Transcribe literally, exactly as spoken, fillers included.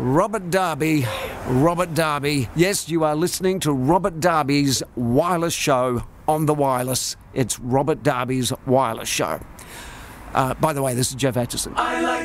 Robert Darby, Robert Darby. Yes, you are listening to Robert Darby's Wireless Show on the Wireless. It's Robert Darby's Wireless Show. Uh, by the way, this is Jeff Atchison. I like